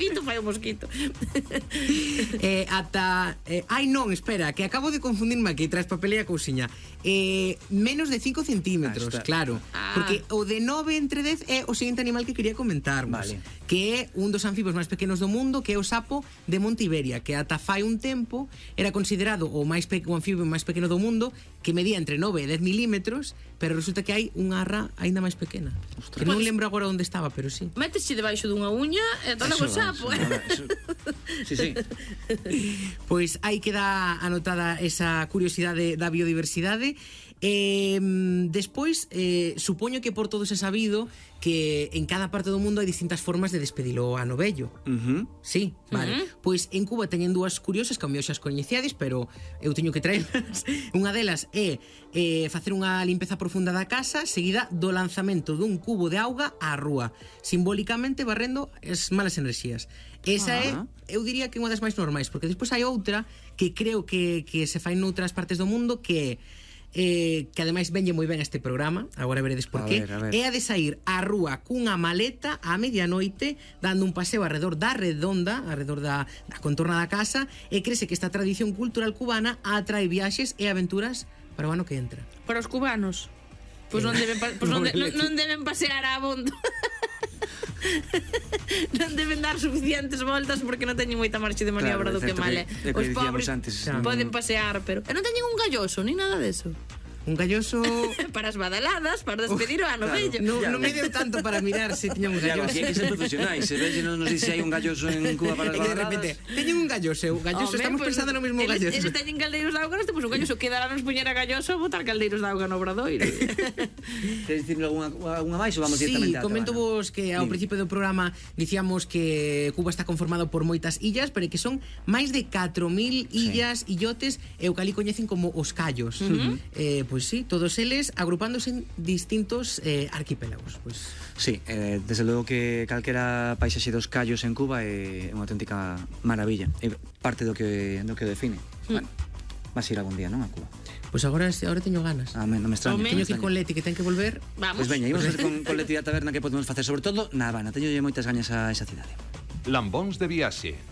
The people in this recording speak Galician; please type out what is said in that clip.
mosquito, fai o mosquito. Ai non, espera, que acabo de confundirme aquí tras papelea cousiña. Menos de 5 centímetros, claro. Porque o de 9 entre 10 é o seguinte animal que quería comentarmos, que é un dos anfibios máis pequenos do mundo, que é o sapo de Monte Iberia, que ata fai un tempo era considerado o anfibio máis pequeno do mundo, que medía entre 9 e 10 milímetros, pero resulta que hai unha arra aínda máis pequena. Que non lembro agora onde estaba, pero sí. Métese debaixo dunha uña e tola co sapo. Sí. Pois aí queda anotada esa curiosidade da biodiversidade. Despois, supoño que por todo se sabido que en cada parte do mundo hai distintas formas de despedilo ano vello. Sí, vale. Pois en Cuba teñen dúas curiosas que ao mellor xa as coñeciades, pero eu teño que traerlas. Unha delas é facer unha limpeza profunda da casa seguida do lanzamento dun cubo de auga á rúa, simbólicamente barrendo as malas enerxías. Esa é, eu diría que unha das máis normais, porque despois hai outra que creo que se fai noutras partes do mundo, que ademais venlle moi ben a este programa, agora veredes por qué. É a de sair á rúa cunha maleta á medianoite dando un paseo arredor da redonda, arredor da contorna da casa, e crese que esta tradición cultural cubana atrae viaxes e aventuras para o ano que entra. Para os cubanos, pois non deben pasear a abondo. Non deben dar suficientes voltas porque non teñen moita marxe de maniobra do que male. Os pobres poden pasear, pero non teñen un galloso ni nada deso. Un galloso para as badaladas, para despedir o ano vello. Non me deu tanto para mirar se tiñan un galloso. Aquí hai que ser profesionais. Se vexe, non sei se hai un galloso en Cuba para as badaladas. De repente, teñen un galloso. Estamos pensando no mesmo galloso. Eles teñen caldeiros de auga, pois un galloso quedará nos poñer a galloso botar caldeiros de auga no obradoiro. Queres dicirme algunha máis ou vamos directamente a comento vos que ao principio do programa dicíamos que Cuba está conformado por moitas illas, pero que son máis de 4.000 illas, illotes, e o que ali coñecen como os callos. Pois sí, todos eles agrupándose en distintos arquipélagos. Sí, desde logo que calquera paisaxe dos callos en Cuba é unha auténtica maravilla. É parte do que define. Bueno, vas ir algún día, non, a Cuba? Pois agora teño ganas. Non me extraña. Teño que ir con Leti, que ten que volver. Vamos. Pois veña, íbamos a facer con Leti a taberna que podemos facer, sobre todo na Habana. Teño moitas gañas a esa cidade. Lambóns de viaxe.